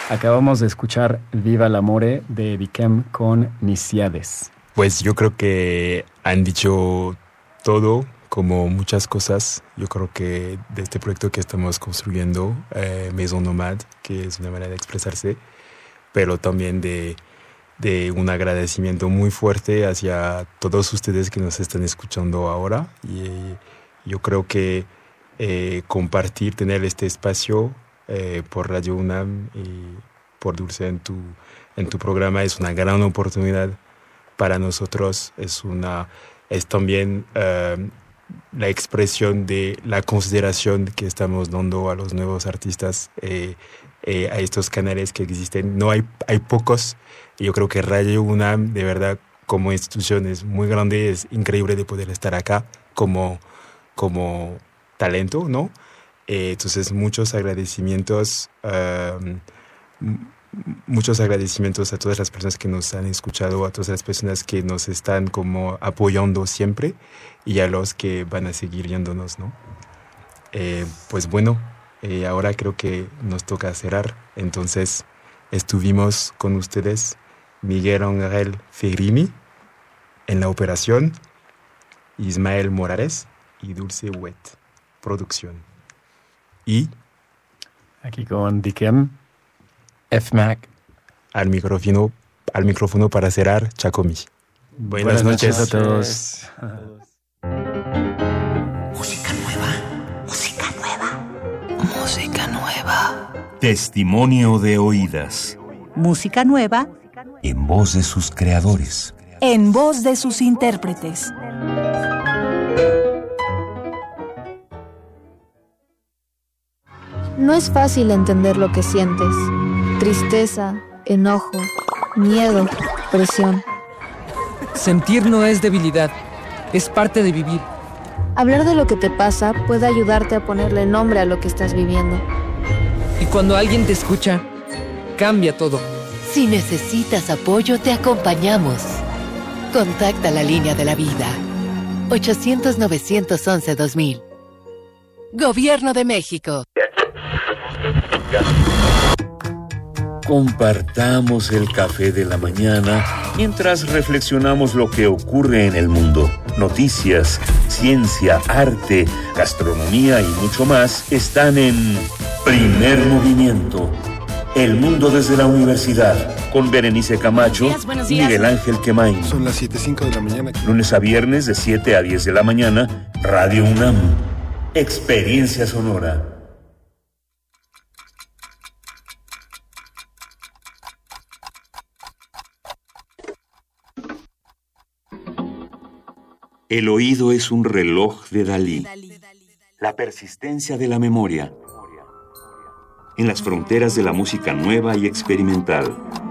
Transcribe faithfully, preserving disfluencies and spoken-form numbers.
Acabamos de escuchar Viva l'amore de Dikem con Niciades. Pues yo creo que han dicho todo, como muchas cosas. Yo creo que de este proyecto que estamos construyendo, eh, Maison Nomade, que es una manera de expresarse, pero también de, de un agradecimiento muy fuerte hacia todos ustedes que nos están escuchando ahora. Y eh, yo creo que eh, compartir, tener este espacio eh, por Radio UNAM y por Dulce en tu, en tu programa es una gran oportunidad para nosotros. Es, una, es también uh, la expresión de la consideración que estamos dando a los nuevos artistas, eh, eh, a estos canales que existen. No hay, hay pocos. Y yo creo que Radio UNAM, de verdad, como institución es muy grande, es increíble de poder estar acá como, como talento, ¿no? Eh, entonces, muchos agradecimientos, uh, muchos agradecimientos a todas las personas que nos han escuchado, a todas las personas que nos están como apoyando siempre y a los que van a seguir viéndonos, ¿no? Eh, pues bueno, eh, ahora creo que nos toca cerrar. Entonces, estuvimos con ustedes Miguel Ángel Ferrini en la operación, Ismael Morales y Dulce Wet, producción. Y aquí con Dikem, F Mac al micrófono, al micrófono para cerrar, Chacomi. Buenas, Buenas noches. noches a todos. Música nueva, música nueva, música nueva. Testimonio de oídas. Música nueva en voz de sus creadores, en voz de sus intérpretes. No es fácil entender lo que sientes. Tristeza, enojo, miedo, presión. Sentir no es debilidad, es parte de vivir. Hablar de lo que te pasa puede ayudarte a ponerle nombre a lo que estás viviendo. Y cuando alguien te escucha, cambia todo. Si necesitas apoyo, te acompañamos. Contacta la línea de la vida. ochocientos, novecientos once, dos mil. Gobierno de México. Compartamos el café de la mañana mientras reflexionamos lo que ocurre en el mundo. Noticias, ciencia, arte, gastronomía y mucho más están en Primer Movimiento. El mundo desde la universidad, con Berenice Camacho buenos días, buenos días. y Miguel Ángel Quemain. Son las siete cinco de la mañana. Lunes a viernes de siete a diez de la mañana, Radio UNAM. Experiencia sonora. El oído es un reloj de Dalí. La persistencia de la memoria. En las fronteras de la música nueva y experimental.